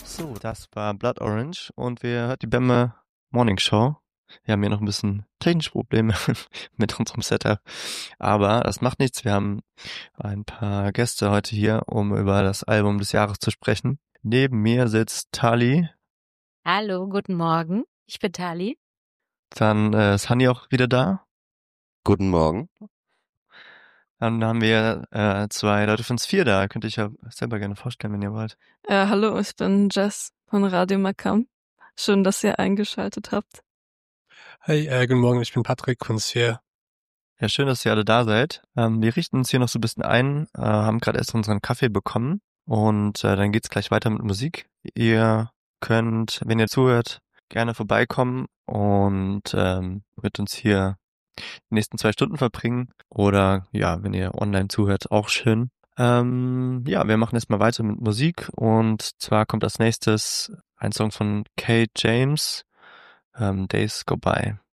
So, das war Blood Orange und wir hört die Bämme Morning Show. Wir haben hier noch ein bisschen technische Probleme mit unserem Setup, aber das macht nichts. Wir haben ein paar Gäste heute hier, um über das Album des Jahres zu sprechen. Neben mir sitzt Tali, Hallo, guten Morgen. Ich bin Tali. dann ist Hanni auch wieder da. Guten Morgen. Dann haben wir zwei Leute von Sphere da. Könnt ihr euch ja selber gerne vorstellen, wenn ihr wollt. Hallo, ich bin Jess von Radio Makam. Schön, dass ihr eingeschaltet habt. Hey, guten Morgen, ich bin Patrick von Sphere. Ja, schön, dass ihr alle da seid. Wir richten uns hier noch so ein bisschen ein, haben gerade erst unseren Kaffee bekommen und dann geht's gleich weiter mit Musik. Ihr könnt, wenn ihr zuhört, gerne vorbeikommen und mit uns hier die nächsten 2 Stunden verbringen. Oder ja, wenn ihr online zuhört, auch schön. Ja, wir machen erstmal weiter mit Musik und zwar kommt als nächstes ein Song von Kate James, Days Go By.